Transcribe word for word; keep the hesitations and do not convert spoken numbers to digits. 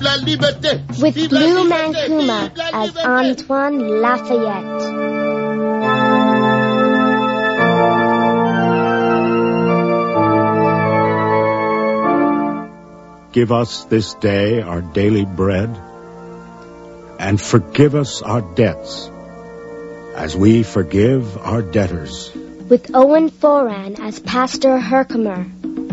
la liberté. With Vive la Lou liberté. Mancuma Vive la as liberté. Antoine Lafayette. Give us this day our daily bread, and forgive us our debts, as we forgive our debtors. With Owen Foran as Pastor Herkimer.